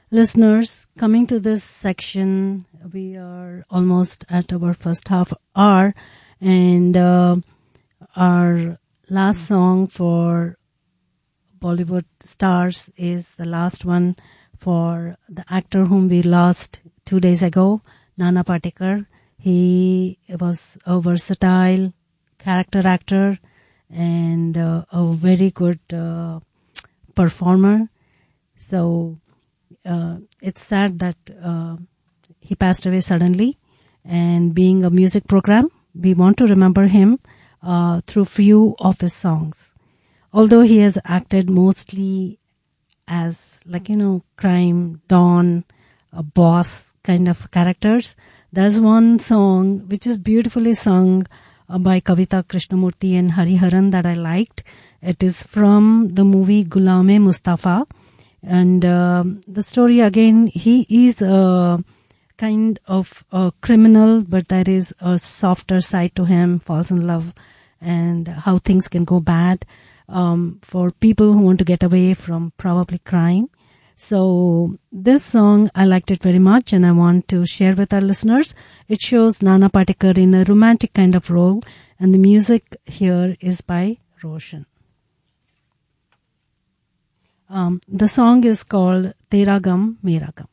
Listeners, coming to this section, we are almost at our first half hour, and our last song for Bollywood stars is the last one for the actor whom we lost 2 days ago, Nana Patekar. He was a versatile character actor and a very good performer. So it's sad that he passed away suddenly. And being a music program, we want to remember him through few of his songs. Although he has acted mostly as crime, Don, a boss kind of characters, there's one song which is beautifully sung by Kavita Krishnamurti and Hariharan that I liked. It is from the movie Ghulam-e-Mustafa. And the story again, he is a kind of a criminal, but there is a softer side to him, falls in love, and how things can go bad for people who want to get away from probably crime. So this song, I liked it very much and I want to share with our listeners. It shows Nana Patekar in a romantic kind of role, and the music here is by Roshan. The song is called Tera Gum Mera Gum.